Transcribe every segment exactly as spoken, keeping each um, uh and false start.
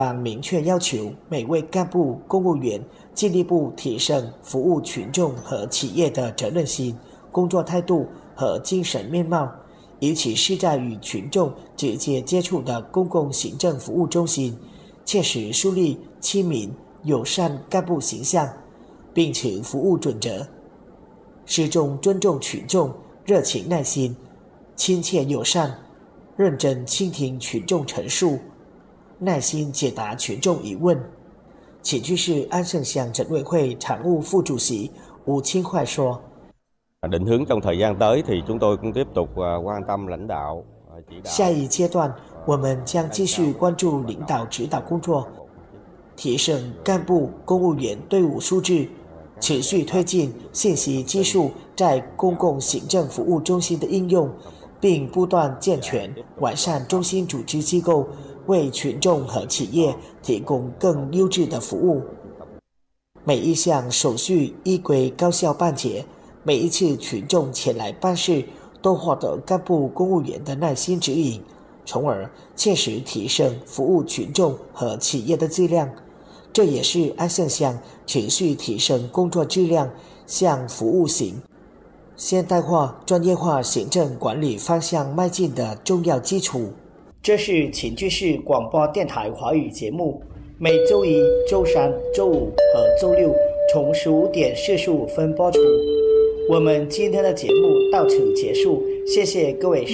党明确要求每位干部、公务员进一步提升服务群众和企业的责任心、工作态度和精神面貌，尤其是在与群众直接接触的公共行政服务中心，切实树立亲民、友善干部形象，秉持服务准则，始终尊重群众，热情耐心、亲切友善，认真倾听群众陈述，耐心解答群众疑问。起居市安盛乡诊委会常务副主席吴清khoai说 ：định hướng trong thời gian tới thì chúng tôi cũng tiếp tục quan tâm lãnh đạo chỉ đạo。 下一阶段，我们将继续关注领导指导工作，提升干部、公务员队伍素质，持续推进信息技术在公共行政服务中心的应用，并不断健全完善中心组织机构，为群众和企业提供更优质的服务。每一项手续依规高效办结，每一次群众前来办事都获得干部公务员的耐心指引，从而切实提升服务群众和企业的质量。这也是安盛乡持续提升工作质量、向服务型现代化、专业化行政管理方向迈进的重要基础。这是秦居市广播电台华语节目，每周一、周三、周五和周六从十五点四十五分播出。我们今天的节目到此结束，谢谢各位。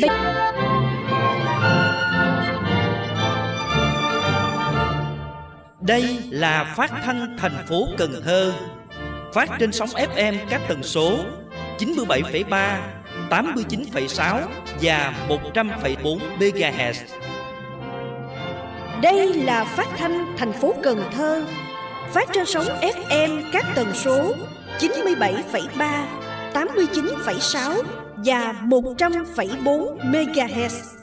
Đây là phát thanh thành phố Cần Thơ, phát trên sóng ép em các tần số chín mươi bảy phẩy ba, tám mươi chín phẩy sáu và một trăm phẩy bốn mê ga héc. Đây là phát thanh thành phố Cần Thơ, phát trên sóng ép em các tần số chín mươi bảy phẩy ba, tám mươi chín phẩy sáu và một trăm phẩy bốn mê ga héc.